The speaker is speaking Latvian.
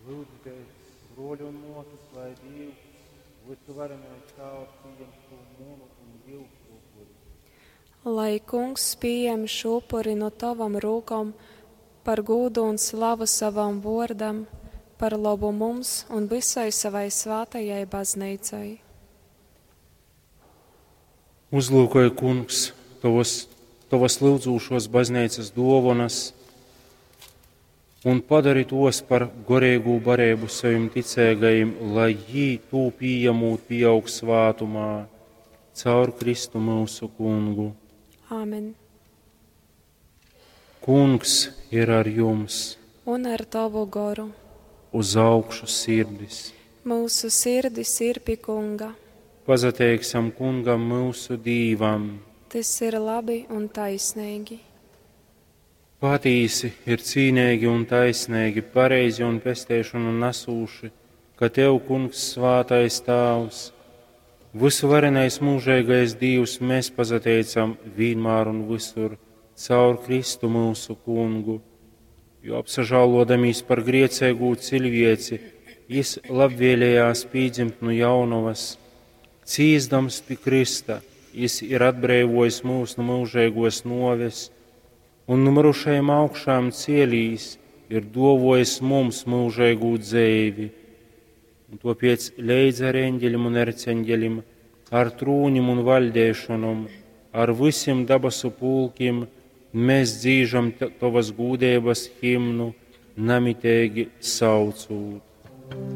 Lūdzu, Tēvs, broļu un motus, lai Dievs visu varenais Tēvs pieņem šo mūnu un Dievs upuri. Lai Kungs pieņem šo upuri no tavam rūkam par godu un slavu savam vārdam, par labu mums un visai savai svētajai baznīcai. Uzlūkoja, Kungs, tavas lūdzūšos baznīcas dāvanas un padari tos par gorīgu barību saviem ticīgajiem, lai jī tū pieņemot pieaug svātumā caur Kristu mūsu Kungu. Āmen. Kungs ir ar jums. Un ar tavu garu. Uz augšu sirdis. Mūsu sirdis ir pie Kunga. Pazateiksim Kungam mūsu Dīvam. Tas ir labi un taisnīgi. Patīsi ir cīnīgi un taisnīgi, pareizi un pestēšanu nesūši, ka Tev, Kungs, svātais Tēvs, visvarenais mūžīgais Dievs, mēs pazateicam vienmēr un visur caur Kristu mūsu Kungu, jo apsažālodamies par griecēgū cilvēci, Jis labvēlējās pīdzimt no jaunavas, cīsdams pie Krista, Jis ir atbrīvojis mūs no mūžīgos noves, un numirušajiem augšām cielīs ir dovojis mums mūžīgu dzīvi. Un to pēc leidz ar eņģeļiem un erceņģeļiem, ar trūņiem un valdēšanom, ar visiem dabasu pulkiem, mēs dzīžam tavas gūdēbas himnu, namitēgi saucūt.